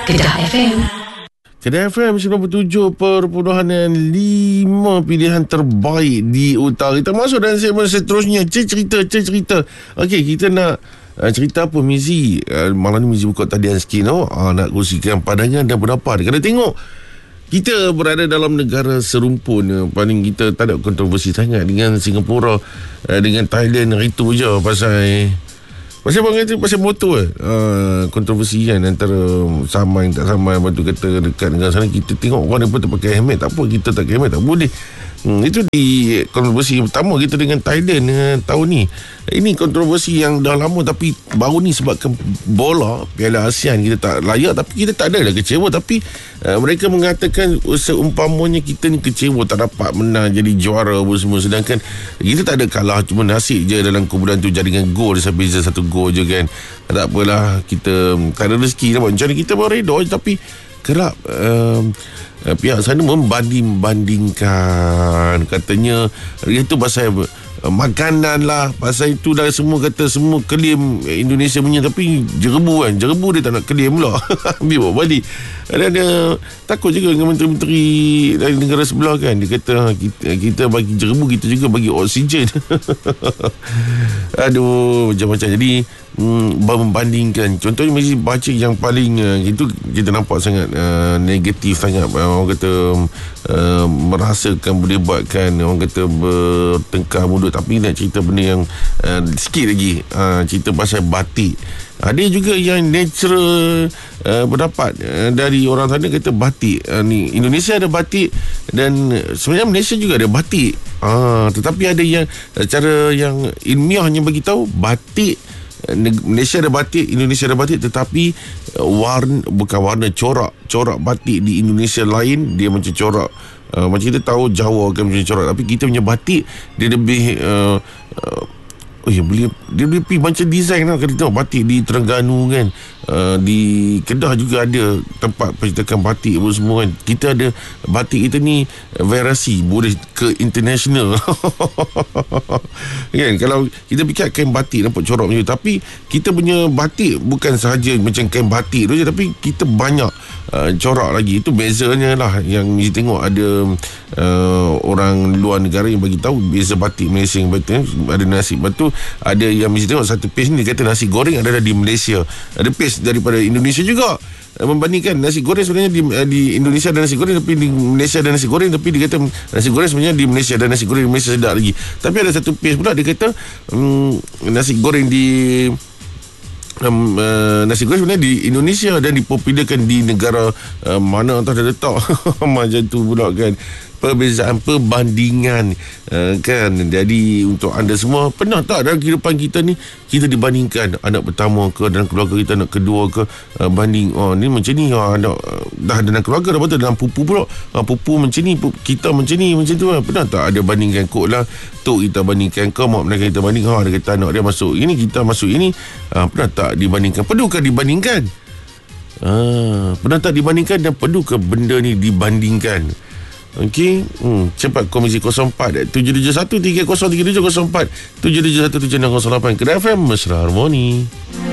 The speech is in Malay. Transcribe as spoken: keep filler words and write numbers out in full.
Kedah F M. Kedah F M sembilan puluh tujuh perpuluhan lima pilihan terbaik di utara. Kita masuk dalam segmen seterusnya, cerita cerita. Okey, kita nak uh, cerita apa Mizi? Uh, malam ni Mizi buka talian sikit no? uh, nak kongsikan pandangan dan pendapat. Kena tengok kita berada dalam negara serumpun, paling kita tak ada kontroversi sangat dengan Singapura, uh, dengan Thailand itu je pasal Pasal bang kata pasal motor uh, kontroversi kan antara samai tak samai. Lepas tu kata dekat dengan sana kita tengok orang dia pun tak pakai helmet, tak apa kita tak pakai helmet tak boleh. Hmm, itu di kontroversi pertama kita dengan Thailand uh, tahun ni. Ini kontroversi yang dah lama tapi baru ni sebabkan bola Piala ASEAN kita tak layak, tapi kita tak ada dah kecewa. Tapi uh, mereka mengatakan seumpamanya kita ni kecewa tak dapat menang jadi juara apa semua, sedangkan kita tak ada kalah, cuma nasib je dalam kumpulan tu jaringan gol dia beza satu gol je kan. Tak apalah, kita tak ada rezeki dapat macam ni, kita baru reda je. Tapi kerap um, uh, pihak sana membanding-bandingkan, katanya itu pasal uh, makanan lah, pasal itu dah semua kata semua claim Indonesia punya, tapi jerebu kan, jerebu dia tak nak claim pula. Ambil bawa balik. Dan uh, takut juga dengan menteri-menteri dari negara sebelah kan, dia kata kita, kita bagi jerebu, kita juga bagi oksigen. Aduh, macam-macam. Jadi hmm, membandingkan, contohnya mesti baca yang paling uh, itu kita nampak sangat uh, negatif sangat. uh, orang kata uh, merasakan boleh buatkan orang kata bertengkar mulut. Tapi nak cerita benda yang uh, sikit lagi, uh, cerita pasal batik. Ada juga yang natural uh, pendapat uh, dari orang sana kata batik uh, ni Indonesia ada batik dan sebenarnya Malaysia juga ada batik. Uh, tetapi ada yang uh, cara yang ilmiahnya bagi tahu batik uh, Malaysia ada batik, Indonesia ada batik, tetapi uh, warna bukan warna corak corak batik di Indonesia lain, dia macam corak uh, macam kita tahu Jawa kan macam corak, tapi kita punya batik dia lebih uh, uh, oh ya, boleh dia boleh pergi macam design lah. Kita tengok batik di Terengganu kan, uh, di Kedah juga ada tempat pencetakan batik apa semua kan. Kita ada batik kita ni variasi, boleh ke international. Kan, kalau kita fikir kain batik nampak corak macam tu, tapi kita punya batik bukan sahaja macam kain batik tu je, tapi kita banyak uh, corak lagi. Itu bezanya lah yang mesti tengok. Ada uh, orang luar negara yang bagi tahu beza batik Malaysia yang batik, ada nasi batu. Ada yang mesti tengok satu page ni, dia kata nasi goreng adalah di Malaysia. Ada page daripada Indonesia juga membandingkan nasi goreng sebenarnya di, di Indonesia ada nasi goreng, tapi di Malaysia ada nasi goreng, tapi dia kata nasi goreng sebenarnya di Malaysia ada nasi goreng di Malaysia sedap lagi. Tapi ada satu page pula dia kata um, nasi goreng di Um, uh, nasi goreng sebenarnya di Indonesia dan dipopularkan di negara uh, mana entah dia letak. Macam tu pula kan, perbezaan perbandingan uh, kan. Jadi untuk anda semua, pernah tak dalam kehidupan kita ni kita dibandingkan anak pertama ke dalam keluarga kita, anak kedua ke, uh, banding oh ni macam ni, oh, anak uh, dah dalam keluarga dah betul dalam pupu pula, uh, pupu macam ni, pupu, kita macam ni macam tu. uh. Pernah tak ada bandingkan? Kok lah tok kita bandingkan, kau mak mereka kita banding, ha, dia kata anak dia masuk ini, kita masuk ini. uh, Pernah tak dibandingkan? Perlukah dibandingkan? uh, Pernah tak dibandingkan dan perlukah benda ni dibandingkan? Okey, hmm, cepat komisi kosong empat tujuh tujuh satu tiga kosong tiga tujuh kosong empat tujuh tujuh satu tujuh enam kosong lapan. Kedah F M, Mesra Harmoni.